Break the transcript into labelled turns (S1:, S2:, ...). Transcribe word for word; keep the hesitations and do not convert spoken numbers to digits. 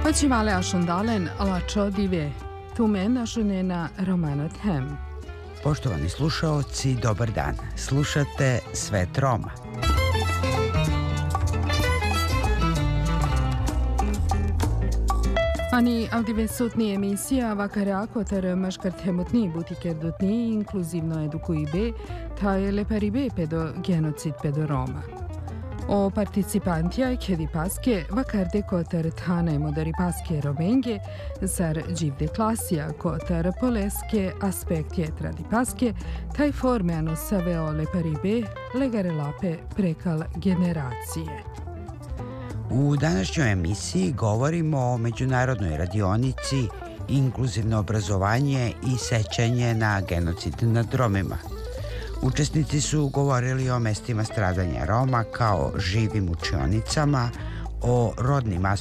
S1: Facimale Ashondalen alla Čodive, tu mena žunena Romanot Hem.
S2: Poštovani slušaoci, dobar dan. Slušate Svet Roma.
S1: Ani avdivesutni emisija vakarako ter maškarthemotni butikerdutni inkluzivno edukuibe taj leparibe pedo genocid pedo Roma. O participantija kedi paske vakarde kotar tane modari paske romenge sar živde klasija kotar poleske aspektje tradi paske taj forme anusaveo leparibe legare lape prekal generacije.
S2: U današnjoj emisiji govorimo o međunarodnoj radionici Inkluzivno obrazovanje i sećanje na genocid nad Romima. Učesnici su govorili o mestima stradanja Roma kao živim učionicama, o rodnim aspektima